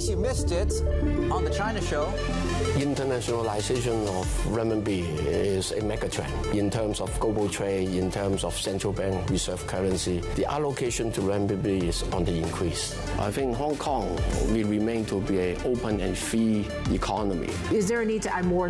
case you missed it on The China Show, internationalization of renminbi is a megatrend in terms of global trade, in terms of central bank reserve currency. The allocation to renminbi is on the increase. I think Hong Kong will remain to be an open and free economy. Is there a need to add more